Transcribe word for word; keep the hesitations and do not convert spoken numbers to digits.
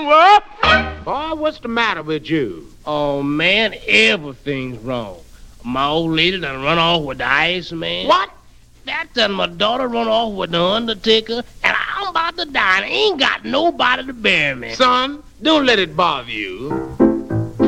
what? Boy, what's the matter with you? Oh, man, everything's wrong. My old lady done run off with the ice man. What? That done my daughter run off with the undertaker, and I'm about to die, and I ain't got nobody to bury me. Son, don't let it bother you.